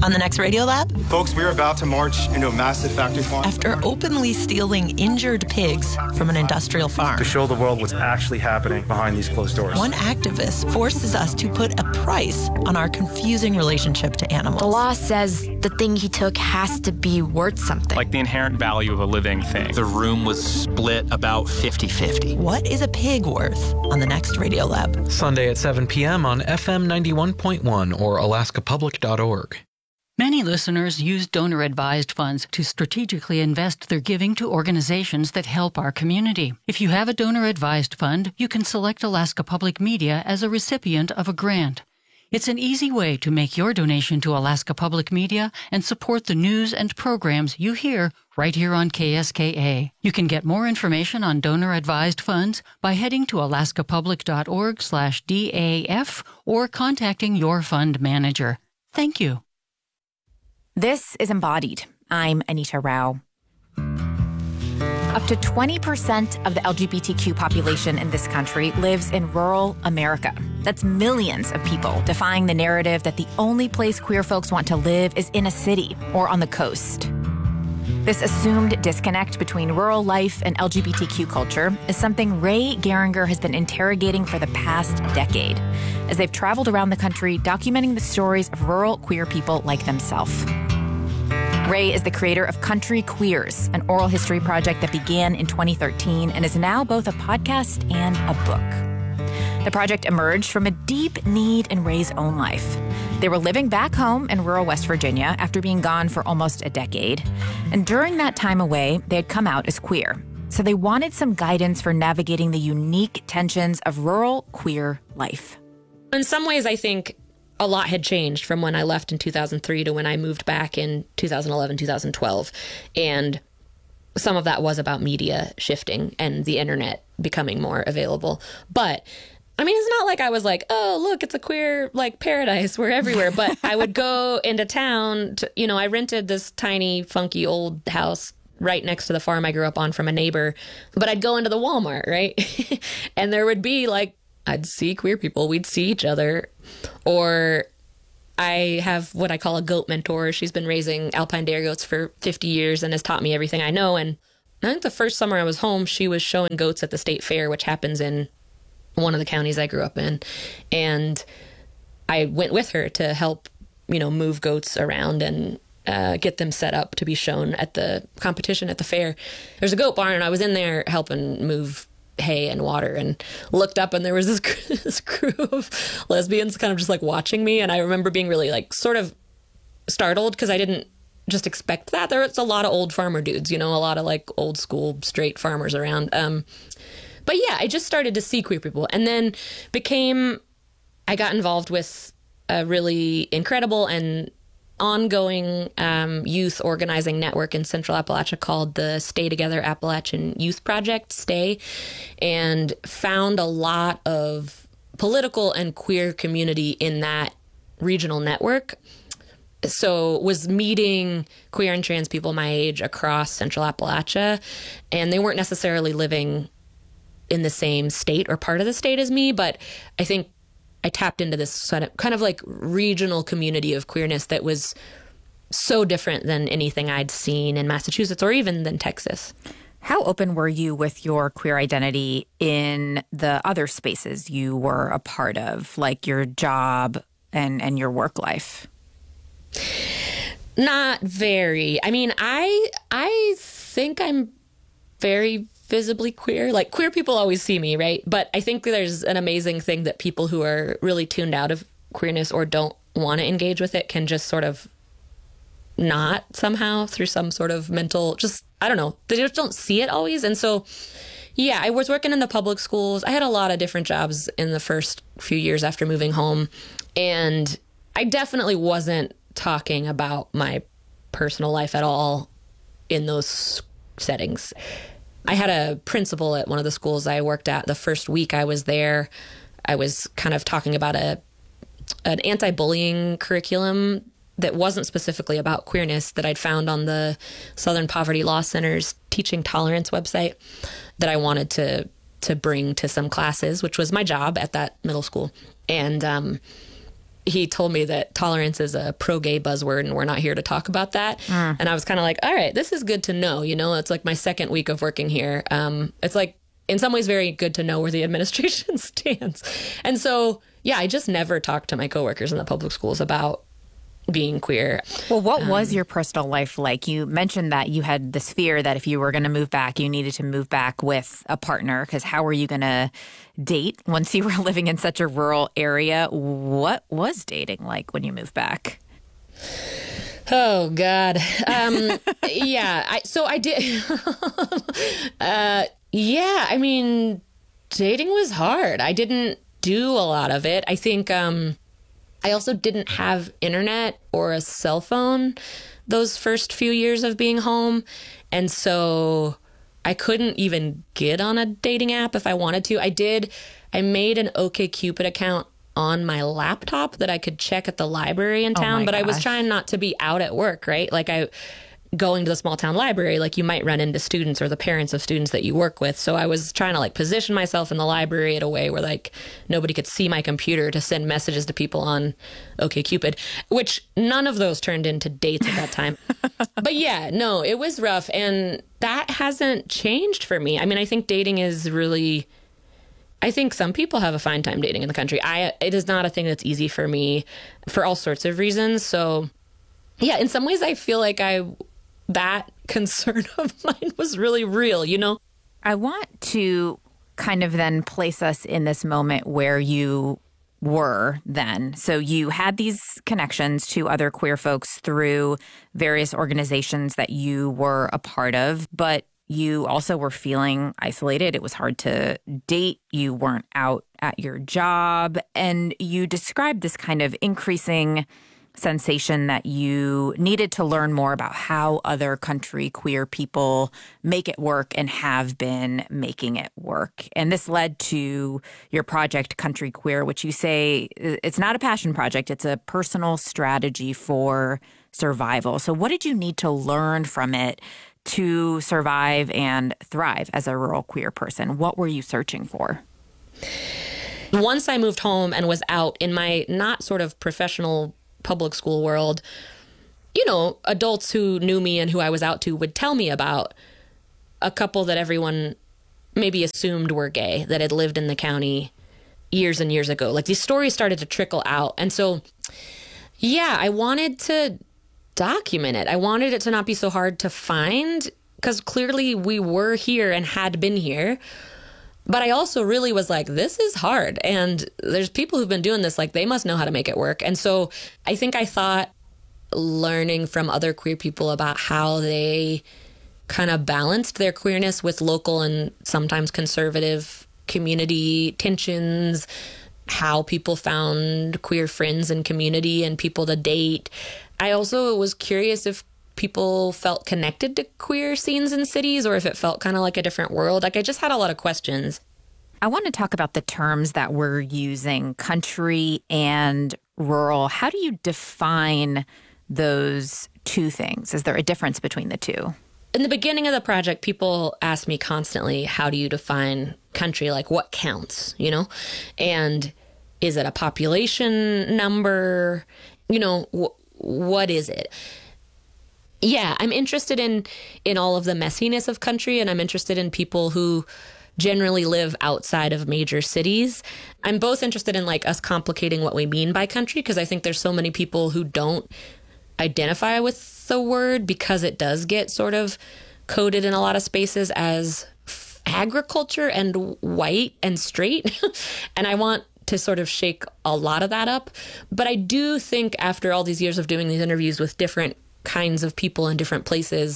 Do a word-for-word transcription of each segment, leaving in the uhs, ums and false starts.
On the next Radiolab? Folks, we're about to march into a massive factory farm. After openly stealing injured pigs from an industrial farm. To show the world what's actually happening behind these closed doors. One activist forces us to put a price on our confusing relationship to animals. The law says the thing he took has to be worth something. Like the inherent value of a living thing. The room was split about fifty-fifty. What is a pig worth? On the next Radiolab. Sunday at seven p.m. on F M ninety-one point one or alaska public dot org. Many listeners use donor-advised funds to strategically invest their giving to organizations that help our community. If you have a donor-advised fund, you can select Alaska Public Media as a recipient of a grant. It's an easy way to make your donation to Alaska Public Media and support the news and programs you hear right here on K S K A. You can get more information on donor-advised funds by heading to alaska public dot org slash D A F or contacting your fund manager. Thank you. This is Embodied. I'm Anita Rao. Up to twenty percent of the L G B T Q population in this country lives in rural America. That's millions of people defying the narrative that the only place queer folks want to live is in a city or on the coast. This assumed disconnect between rural life and L G B T Q culture is something Ray Geringer has been interrogating for the past decade, as they've traveled around the country documenting the stories of rural queer people like themselves. Ray is the creator of Country Queers, an oral history project that began in twenty thirteen and is now both a podcast and a book. The project emerged from a deep need in Ray's own life. They were living back home in rural West Virginia after being gone for almost a decade. And during that time away, they had come out as queer. So they wanted some guidance for navigating the unique tensions of rural queer life. In some ways, I think a lot had changed from when I left in two thousand three to when I moved back in two thousand eleven, two thousand twelve. And some of that was about media shifting and the internet becoming more available. But I mean, it's not like I was like, oh, look, it's a queer, like, paradise. We're everywhere. But I would go into town to, you know, I rented this tiny, funky old house right next to the farm I grew up on from a neighbor. But I'd go into the Walmart, right? And there would be, like, I'd see queer people. We'd see each other. Or I have what I call a goat mentor. She's been raising alpine dairy goats for fifty years and has taught me everything I know. And I think the first summer I was home, she was showing goats at the state fair, which happens in one of the counties I grew up in. And I went with her to help, you know, move goats around and uh, get them set up to be shown at the competition at the fair. There's a goat barn, and I was in there helping move hay and water and looked up, and there was this, this crew of lesbians kind of just like watching me. And I remember being really like sort of startled because I didn't just expect that. There's a lot of old farmer dudes, you know, a lot of like old school straight farmers around. Um, But yeah, I just started to see queer people, and then became, I got involved with a really incredible and ongoing um, youth organizing network in Central Appalachia called the Stay Together Appalachian Youth Project, STAY, and found a lot of political and queer community in that regional network. So was meeting queer and trans people my age across Central Appalachia, and they weren't necessarily living in the same state or part of the state as me, but I think I tapped into this sort of kind of like regional community of queerness that was so different than anything I'd seen in Massachusetts or even than Texas. How open were you with your queer identity in the other spaces you were a part of, like your job and, and your work life? Not very. I mean, I I think I'm very visibly queer. Like, queer people always see me, right? But I think there's an amazing thing that people who are really tuned out of queerness or don't want to engage with it can just sort of not somehow through some sort of mental, just, I don't know, they just don't see it always. And so, yeah, I was working in the public schools. I had a lot of different jobs in the first few years after moving home. And I definitely wasn't talking about my personal life at all in those settings. I had a principal at one of the schools I worked at. The first week I was there, I was kind of talking about a an anti-bullying curriculum that wasn't specifically about queerness that I'd found on the Southern Poverty Law Center's Teaching Tolerance website that I wanted to to bring to some classes, which was my job at that middle school. And um, he told me that tolerance is a pro-gay buzzword and we're not here to talk about that. Mm. And I was kind of like, all right, this is good to know. You know, it's like my second week of working here. Um, it's like, in some ways, very good to know where the administration stands. And so, yeah, I just never talked to my coworkers in the public schools about being queer. Well, what um, was your personal life like? You mentioned that you had this fear that if you were going to move back, you needed to move back with a partner, because how were you going to date once you were living in such a rural area? What was dating like when you moved back? Oh, God. Um, yeah. I, so I did. uh, yeah. I mean, dating was hard. I didn't do a lot of it. I think um, I also didn't have internet or a cell phone those first few years of being home. And so I couldn't even get on a dating app if I wanted to. I did. I made an OkCupid account on my laptop that I could check at the library in town, oh but gosh. I was trying not to be out at work, right? Like I going to the small town library, like you might run into students or the parents of students that you work with. So I was trying to like position myself in the library in a way where like nobody could see my computer to send messages to people on OkCupid, which none of those turned into dates at that time. But yeah, no, it was rough. And that hasn't changed for me. I mean, I think dating is really, I think some people have a fine time dating in the country. I, it is not a thing that's easy for me for all sorts of reasons. So yeah, in some ways I feel like I, that concern of mine was really real, you know? I want to kind of then place us in this moment where you were then. So you had these connections to other queer folks through various organizations that you were a part of, but you also were feeling isolated. It was hard to date. You weren't out at your job. And you described this kind of increasing sensation that you needed to learn more about how other country queer people make it work and have been making it work. And this led to your project, Country Queer, which you say it's not a passion project. It's a personal strategy for survival. So what did you need to learn from it to survive and thrive as a rural queer person? What were you searching for? Once I moved home and was out in my not sort of professional public school world, you know, adults who knew me and who I was out to would tell me about a couple that everyone maybe assumed were gay that had lived in the county years and years ago. Like these stories started to trickle out. And so, yeah, I wanted to document it. I wanted it to not be so hard to find because clearly we were here and had been here. But I also really was like, this is hard. And there's people who've been doing this, like they must know how to make it work. And so I think I thought learning from other queer people about how they kind of balanced their queerness with local and sometimes conservative community tensions, how people found queer friends and community and people to date. I also was curious if people felt connected to queer scenes in cities or if it felt kind of like a different world. Like I just had a lot of questions. I want to talk about the terms that we're using, country and rural. How do you define those two things? Is there a difference between the two? In the beginning of the project, people asked me constantly, how do you define country? Like what counts, you know? And is it a population number? You know, wh- what is it? Yeah, I'm interested in in all of the messiness of country, and I'm interested in people who generally live outside of major cities. I'm both interested in like us complicating what we mean by country, because I think there's so many people who don't identify with the word because it does get sort of coded in a lot of spaces as f- agriculture and white and straight. And I want to sort of shake a lot of that up. But I do think after all these years of doing these interviews with different kinds of people in different places,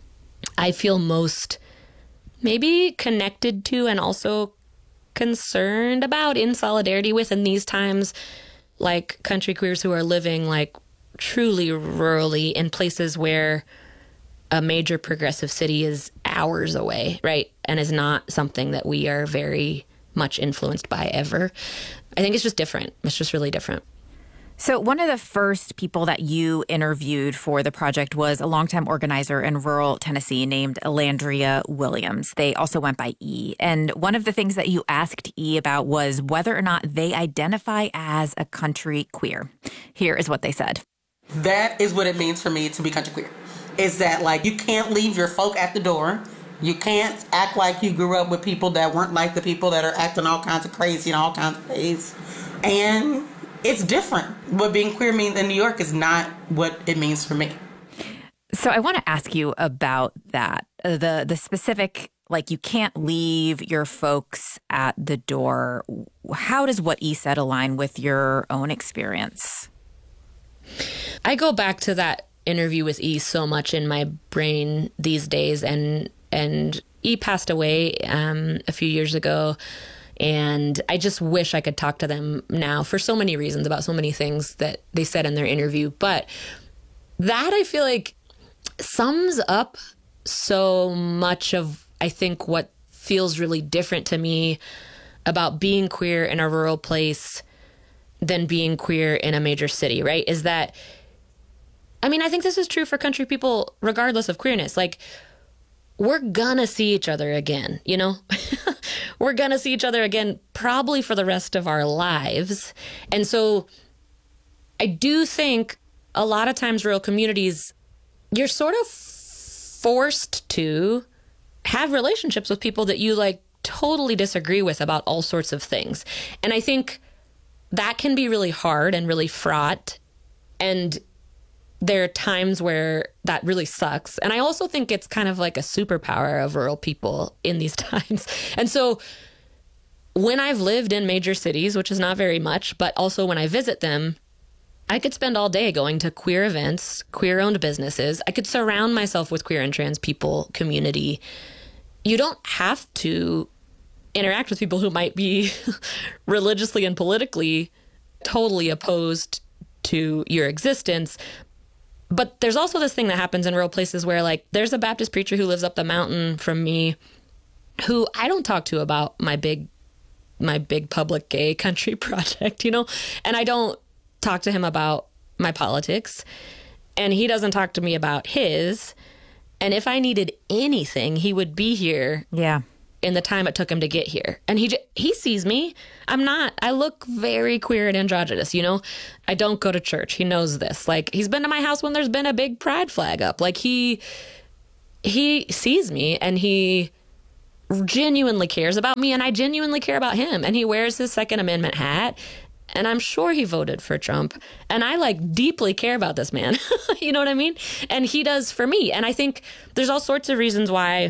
I feel most maybe connected to and also concerned about, in solidarity with in these times, like country queers who are living like truly rurally in places where a major progressive city is hours away, right? And is not something that we are very much influenced by ever. I think it's just different. It's just really different. So one of the first people that you interviewed for the project was a longtime organizer in rural Tennessee named Elandria Williams. They also went by E. And one of the things that you asked E about was whether or not they identify as a country queer. Here is what they said. That is what it means for me to be country queer. Is that, like, you can't leave your folk at the door. You can't act like you grew up with people that weren't like the people that are acting all kinds of crazy in all kinds of ways. And it's different. What being queer means in New York is not what it means for me. So I want to ask you about that. Uh, the the specific, like, you can't leave your folks at the door. How does what E said align with your own experience? I go back to that interview with E so much in my brain these days, and and E passed away um, a few years ago. And I just wish I could talk to them now for so many reasons about so many things that they said in their interview. But that, I feel like, sums up so much of, I think, what feels really different to me about being queer in a rural place than being queer in a major city, right? Is that, I mean, I think this is true for country people regardless of queerness. Like, we're gonna see each other again, you know? We're gonna see each other again probably for the rest of our lives. And so I do think a lot of times rural communities, you're sort of forced to have relationships with people that you, like, totally disagree with about all sorts of things. And I think that can be really hard and really fraught. And there are times where that really sucks. And I also think it's kind of like a superpower of rural people in these times. And so when I've lived in major cities, which is not very much, but also when I visit them, I could spend all day going to queer events, queer-owned businesses. I could surround myself with queer and trans people, community. You don't have to interact with people who might be religiously and politically totally opposed to your existence. But there's also this thing that happens in rural places where, like, there's a Baptist preacher who lives up the mountain from me who I don't talk to about my big, my big public gay country project, you know? And I don't talk to him about my politics. And he doesn't talk to me about his. And if I needed anything, he would be here. Yeah. In the time it took him to get here. And he he sees me. I'm not, I look very queer and androgynous, you know? I don't go to church. He knows this. Like, he's been to my house when there's been a big pride flag up. Like, he he sees me and he genuinely cares about me, and I genuinely care about him. And he wears his Second Amendment hat, and I'm sure he voted for Trump. And I, like, deeply care about this man. You know what I mean? And he does for me. And I think there's all sorts of reasons why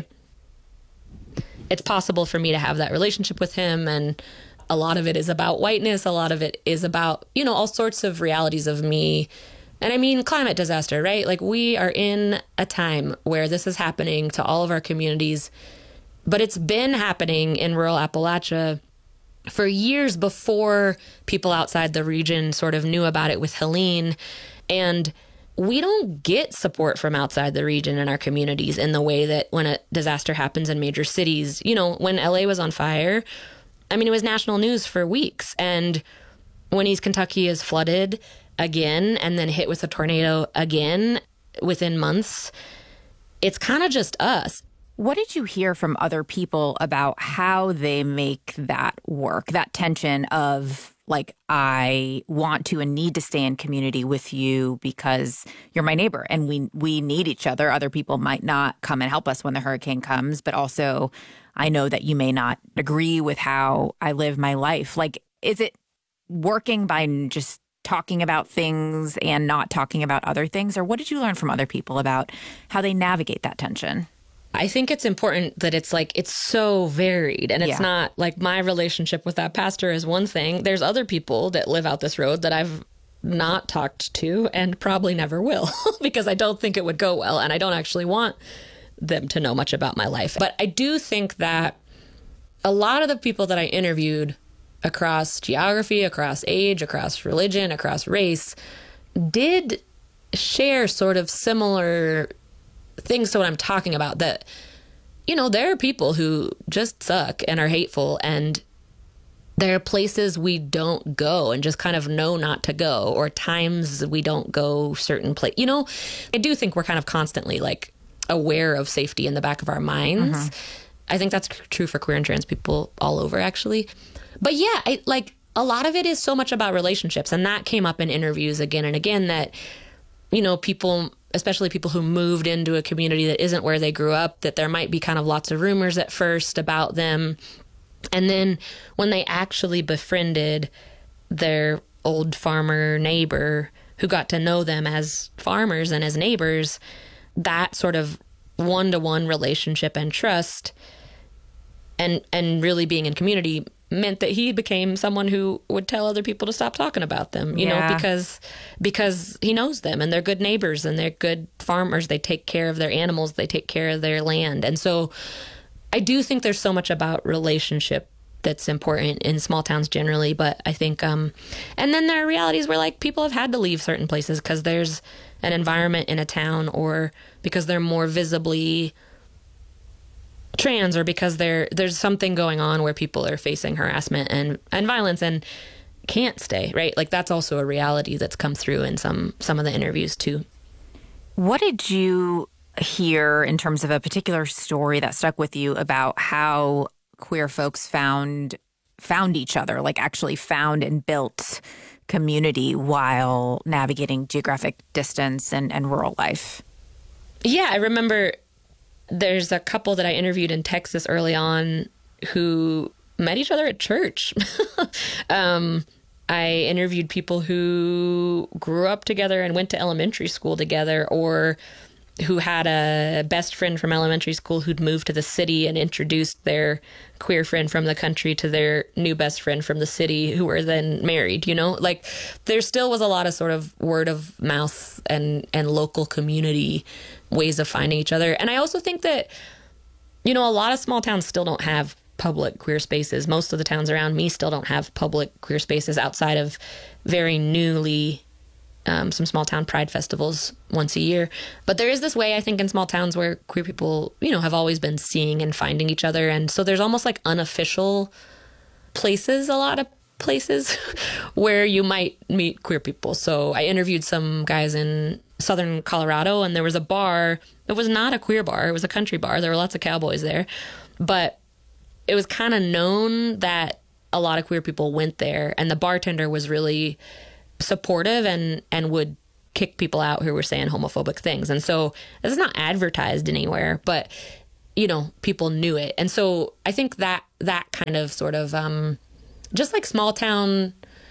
it's possible for me to have that relationship with him. And a lot of it is about whiteness. A lot of it is about, you know, all sorts of realities of me. And I mean, climate disaster, right? Like, we are in a time where this is happening to all of our communities, but it's been happening in rural Appalachia for years before people outside the region sort of knew about it with Helene. And we don't get support from outside the region in our communities in the way that when a disaster happens in major cities. You know, when L A was on fire, I mean, it was national news for weeks. And when East Kentucky is flooded again and then hit with a tornado again within months, it's kind of just us. What did you hear from other people about how they make that work, that tension of, like, I want to and need to stay in community with you because you're my neighbor and we we need each other. Other people might not come and help us when the hurricane comes, but also I know that you may not agree with how I live my life. Like, is it working by just talking about things and not talking about other things? Or what did you learn from other people about how they navigate that tension? I think it's important that it's like, it's so varied, and it's Yeah. not like my relationship with that pastor is one thing. There's other people that live out this road that I've not talked to and probably never will because I don't think it would go well. And I don't actually want them to know much about my life. But I do think that a lot of the people that I interviewed across geography, across age, across religion, across race, did share sort of similar things to what I'm talking about, that, you know, there are people who just suck and are hateful, and there are places we don't go and just kind of know not to go, or times we don't go certain place. You know, I do think we're kind of constantly like aware of safety in the back of our minds. Mm-hmm. I think that's true for queer and trans people all over, actually. But yeah, I, like a lot of it is so much about relationships. And that came up in interviews again and again, that, you know, people, especially people who moved into a community that isn't where they grew up, that there might be kind of lots of rumors at first about them. And then when they actually befriended their old farmer neighbor who got to know them as farmers and as neighbors, that sort of one-to-one relationship and trust and and really being in community meant that he became someone who would tell other people to stop talking about them, you yeah. know, because because he knows them and they're good neighbors and they're good farmers. They take care of their animals. They take care of their land. And so I do think there's so much about relationship that's important in small towns generally. But I think, um, and then there are realities where like people have had to leave certain places because there's an environment in a town, or because they're more visibly trans, or because there there's something going on where people are facing harassment and, and violence and can't stay, right? Like that's also a reality that's come through in some some of the interviews too. What did you hear in terms of a particular story that stuck with you about how queer folks found found each other, like actually found and built community while navigating geographic distance and, and rural life? Yeah, I remember there's a couple that I interviewed in Texas early on who met each other at church. um, I interviewed people who grew up together and went to elementary school together, or who had a best friend from elementary school who'd moved to the city and introduced their queer friend from the country to their new best friend from the city, who were then married, you know? Like, there still was a lot of sort of word of mouth and, and local community ways of finding each other. And I also think that, you know, a lot of small towns still don't have public queer spaces. Most of the towns around me still don't have public queer spaces outside of very newly Um, some small town pride festivals once a year. But there is this way, I think, in small towns where queer people, you know, have always been seeing and finding each other. And so there's almost like unofficial places, a lot of places where you might meet queer people. So I interviewed some guys in southern Colorado, and there was a bar. It was not a queer bar. It was a country bar. There were lots of cowboys there. But it was kind of known that a lot of queer people went there. And the bartender was really supportive and and would kick people out who were saying homophobic things. And so it's not advertised anywhere, but you know, people knew it. And so I think that that kind of sort of um just like small town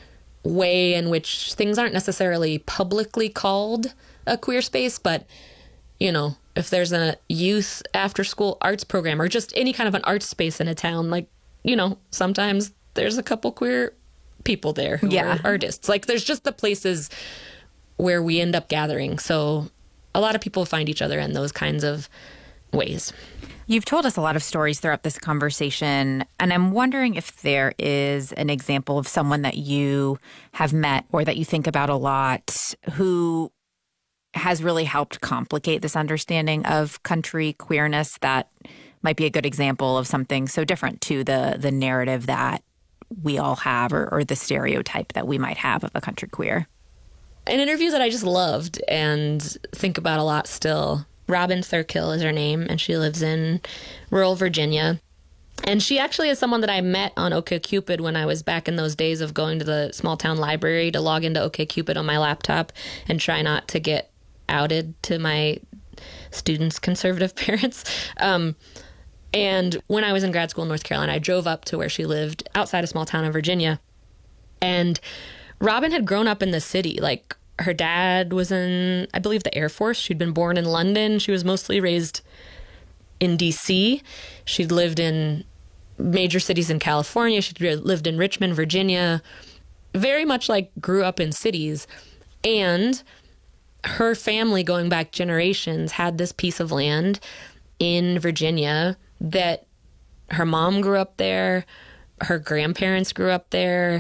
way in which things aren't necessarily publicly called a queer space, but you know, if there's a youth after school arts program or just any kind of an arts space in a town, like, you know, sometimes there's a couple queer people there who yeah. are artists. Like, there's just the places where we end up gathering. So a lot of people find each other in those kinds of ways. You've told us a lot of stories throughout this conversation, and I'm wondering if there is an example of someone that you have met or that you think about a lot who has really helped complicate this understanding of country queerness that might be a good example of something so different to the the narrative that we all have, or, or the stereotype that we might have of a country queer. An interview that I just loved and think about a lot still. Robin Thurkill is her name, and she lives in rural Virginia. And she actually is someone that I met on OkCupid when I was back in those days of going to the small town library to log into OkCupid on my laptop and try not to get outed to my students' conservative parents. Um, And when I was in grad school in North Carolina, I drove up to where she lived outside a small town in Virginia. And Robin had grown up in the city. Like, her dad was in, I believe, the Air Force. She'd been born in London. She was mostly raised in D C. She'd lived in major cities in California. She'd lived in Richmond, Virginia. Very much like grew up in cities. And her family, going back generations, had this piece of land in Virginia that her mom grew up there, her grandparents grew up there,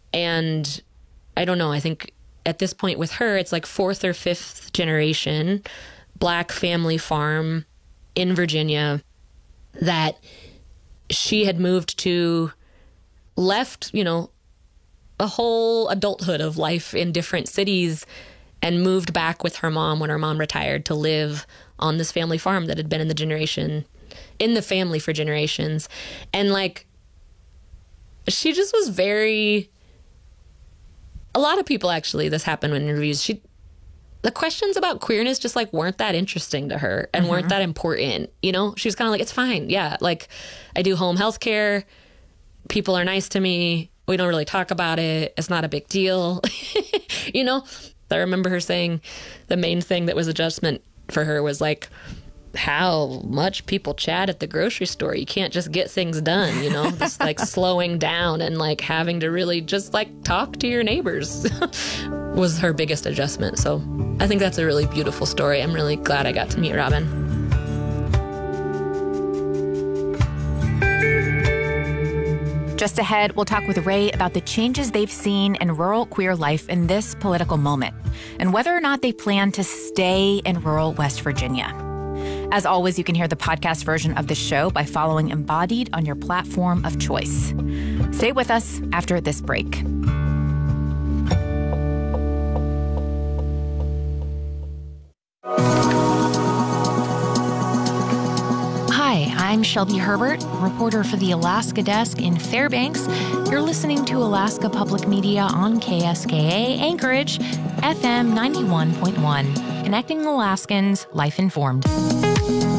and I don't know, I think at this point with her, it's like fourth or fifth generation Black family farm in Virginia that she had moved to left, you know, a whole adulthood of life in different cities and moved back with her mom when her mom retired to live on this family farm that had been in the generation, in the family for generations. And like, she just was very, a lot of people actually, this happened in interviews, she, the questions about queerness just like weren't that interesting to her and mm-hmm. weren't that important. You know, she was kind of like, it's fine. Yeah. Like I do home health care. People are nice to me. We don't really talk about it. It's not a big deal. You know, I remember her saying the main thing that was adjustment for her was like how much people chat at the grocery store. You can't just get things done, you know, just like slowing down and like having to really just like talk to your neighbors was her biggest adjustment. So I think that's a really beautiful story. I'm really glad I got to meet Robin. Just ahead, we'll talk with Ray about the changes they've seen in rural queer life in this political moment and whether or not they plan to stay in rural West Virginia. As always, you can hear the podcast version of the show by following Embodied on your platform of choice. Stay with us after this break. Hi, I'm Shelby Herbert, reporter for the Alaska Desk in Fairbanks. You're listening to Alaska Public Media on K S K A Anchorage, F M ninety-one point one, connecting Alaskans, life informed.